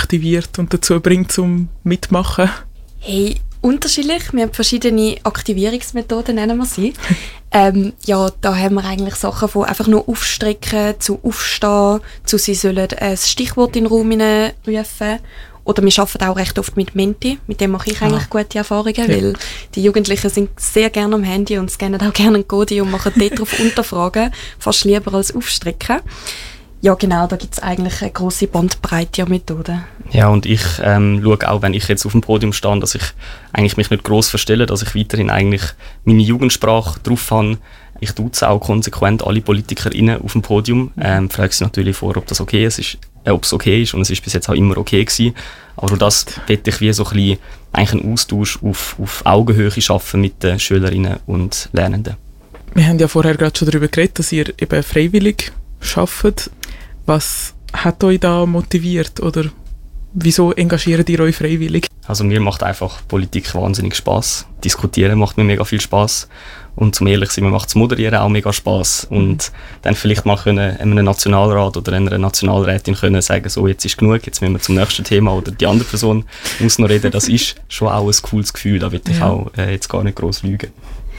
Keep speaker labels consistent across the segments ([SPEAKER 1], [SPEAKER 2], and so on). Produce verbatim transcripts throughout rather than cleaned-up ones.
[SPEAKER 1] aktiviert und dazu bringt zum Mitmachen?
[SPEAKER 2] Hey, unterschiedlich. Wir haben verschiedene Aktivierungsmethoden, nennen wir sie. ähm, ja, da haben wir eigentlich Sachen von einfach nur aufstrecken, zu aufstehen, zu sie sollen ein Stichwort in den Raum rufen. Oder wir arbeiten auch recht oft mit Menti, mit dem mache ich eigentlich ah. gute Erfahrungen, ja. Weil die Jugendlichen sind sehr gerne am Handy und scannen auch gerne einen Code und machen dort drauf Unterfragen, fast lieber als aufstrecken. Ja genau, da gibt es eigentlich eine grosse Bandbreite an Methoden.
[SPEAKER 3] Ja, und ich ähm, schaue auch, wenn ich jetzt auf dem Podium stehe, dass ich eigentlich mich nicht gross verstelle, dass ich weiterhin eigentlich meine Jugendsprache drauf habe. Ich duze auch konsequent alle PolitikerInnen auf dem Podium. Ähm, frage sie natürlich vor, ob das okay ist, äh, ob es okay ist, und es ist bis jetzt auch immer okay gewesen. Aber durch das möchte ich wie so ein bisschen eigentlich einen Austausch auf, auf Augenhöhe schaffen mit den Schülerinnen und Lernenden.
[SPEAKER 1] Wir haben ja vorher gerade schon darüber geredet, dass ihr eben freiwillig arbeitet. Was hat euch da motiviert oder wieso engagiert ihr euch freiwillig?
[SPEAKER 3] Also mir macht einfach Politik wahnsinnig Spass. Diskutieren macht mir mega viel Spass. Und zum ehrlich sein, mir macht das Moderieren auch mega Spass. Und mhm. dann vielleicht mal können einem Nationalrat oder einer Nationalrätin können sagen, so jetzt ist genug, jetzt müssen wir zum nächsten Thema oder die andere Person muss noch reden. Das ist schon auch ein cooles Gefühl, da will ich ja. auch äh, jetzt gar nicht gross lügen.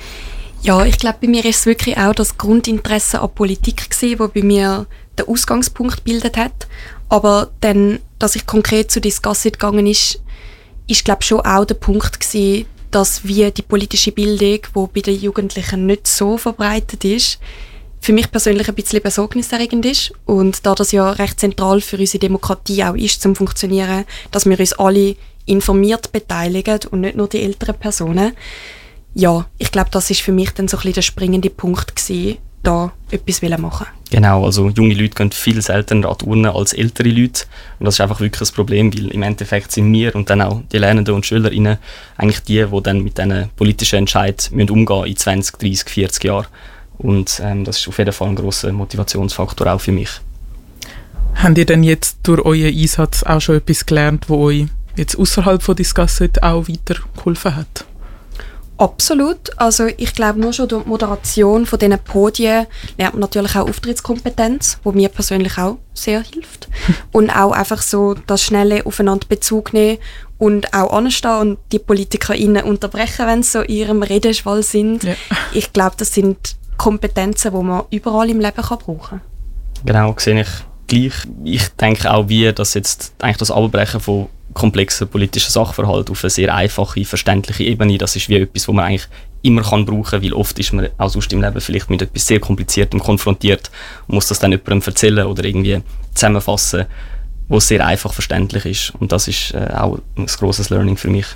[SPEAKER 2] Ja, ich glaube, bei mir ist es wirklich auch das Grundinteresse an Politik gewesen, das bei mir den Ausgangspunkt gebildet hat. Aber dann, dass ich konkret zu Discussit gegangen ist, ist glaube schon auch der Punkt gewesen, dass wie die politische Bildung, die bei den Jugendlichen nicht so verbreitet ist, für mich persönlich ein bisschen besorgniserregend ist. Und da das ja recht zentral für unsere Demokratie auch ist, zum Funktionieren, dass wir uns alle informiert beteiligen und nicht nur die älteren Personen. Ja, ich glaube, das ist für mich dann so ein bisschen der springende Punkt gewesen, da etwas machen.
[SPEAKER 3] Genau, also junge Leute gehen viel seltener an die Urne als ältere Leute. Und das ist einfach wirklich ein Problem, weil im Endeffekt sind wir und dann auch die Lernenden und SchülerInnen eigentlich die, die dann mit diesen politischen Entscheidungen umgehen in zwanzig, dreissig, vierzig Jahren. Und ähm, das ist auf jeden Fall ein grosser Motivationsfaktor auch für mich.
[SPEAKER 1] Habt ihr denn jetzt durch euren Einsatz auch schon etwas gelernt, das euch jetzt außerhalb von Discussit auch weitergeholfen hat?
[SPEAKER 2] Absolut. Also ich glaube, nur schon durch die Moderation von diesen Podien lernt man natürlich auch Auftrittskompetenz, die mir persönlich auch sehr hilft. Und auch einfach so das schnelle aufeinander Bezug nehmen und auch anstehen und die PolitikerInnen unterbrechen, wenn sie so in ihrem Redeschwall sind. Ja. Ich glaube, das sind Kompetenzen, die man überall im Leben kann brauchen kann.
[SPEAKER 3] Genau, sehe ich gleich. Ich denke auch, wie das jetzt eigentlich das Abbrechen von komplexen politischen Sachverhalten auf eine sehr einfache, verständliche Ebene, das ist wie etwas, was man eigentlich immer kann brauchen kann, weil oft ist man auch sonst im Leben vielleicht mit etwas sehr Kompliziertem konfrontiert und muss das dann jemandem erzählen oder irgendwie zusammenfassen, was sehr einfach verständlich ist. Und das ist äh, auch ein grosses Learning für mich.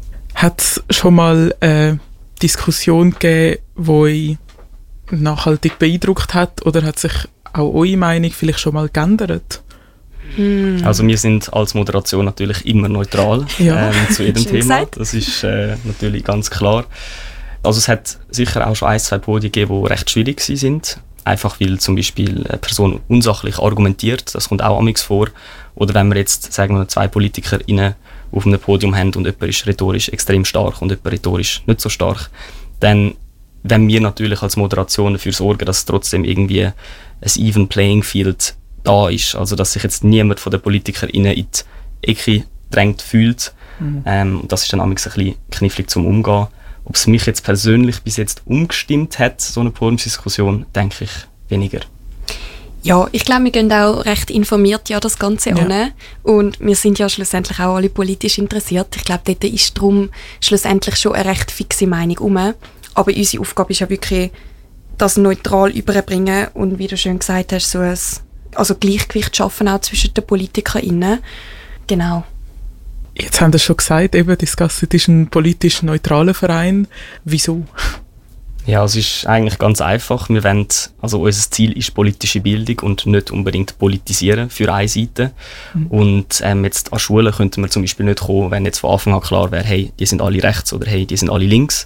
[SPEAKER 1] Hat es schon mal eine Diskussion gegeben, die euch nachhaltig beeindruckt hat, oder hat sich auch eure Meinung vielleicht schon mal geändert?
[SPEAKER 2] Hm.
[SPEAKER 3] Also wir sind als Moderation natürlich immer neutral
[SPEAKER 1] ja.
[SPEAKER 3] ähm, zu jedem Thema.
[SPEAKER 2] Gesagt.
[SPEAKER 3] Das ist äh, natürlich ganz klar. Also es hat sicher auch schon ein, zwei Podien gegeben, die recht schwierig sind. Einfach weil zum Beispiel eine Person unsachlich argumentiert, das kommt auch amigs vor. Oder wenn wir jetzt, sagen wir, zwei PolitikerInnen auf einem Podium haben und jemand ist rhetorisch extrem stark und jemand rhetorisch nicht so stark, dann wenn wir natürlich als Moderation dafür sorgen, dass trotzdem irgendwie ein even playing field da ist, also dass sich jetzt niemand von den PolitikerInnen in die Ecke drängt fühlt. Mhm. Ähm, das ist dann manchmal ein bisschen knifflig zum Umgehen. Ob es mich jetzt persönlich bis jetzt umgestimmt hat, so eine Podiumsdiskussion, denke ich weniger.
[SPEAKER 2] Ja, ich glaube, wir gehen auch recht informiert ja das Ganze ja. an. Und wir sind ja schlussendlich auch alle politisch interessiert. Ich glaube, dort ist darum schlussendlich schon eine recht fixe Meinung herum. Aber unsere Aufgabe ist ja wirklich, das neutral überbringen und wie du schön gesagt hast, so ein also Gleichgewicht schaffen auch zwischen den PolitikerInnen. Genau.
[SPEAKER 1] Jetzt haben Sie schon gesagt, eben, Discussit ist ein politisch neutraler Verein. Wieso?
[SPEAKER 3] Ja, es ist eigentlich ganz einfach. Wir wollen, also unser Ziel ist politische Bildung und nicht unbedingt politisieren für eine Seite. Mhm. Und ähm, jetzt an Schulen könnten wir zum Beispiel nicht kommen, wenn jetzt von Anfang an klar wäre, hey, die sind alle rechts oder hey, die sind alle links.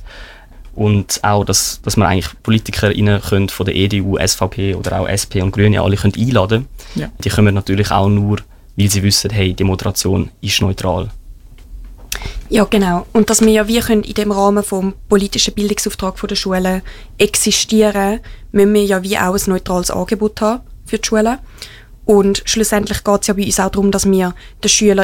[SPEAKER 3] Und auch, dass, dass man eigentlich PolitikerInnen können von der E D U, S V P oder auch S P und Grüne alle können einladen können. Ja. Die kommen natürlich auch nur, weil sie wissen, hey, die Moderation ist neutral.
[SPEAKER 2] Ja, genau. Und dass wir ja wie können in dem Rahmen vom politischen Bildungsauftrag der Schulen existieren, müssen wir ja wie auch ein neutrales Angebot haben für die Schulen. Und schlussendlich geht es ja bei uns auch darum, dass wir den Schülern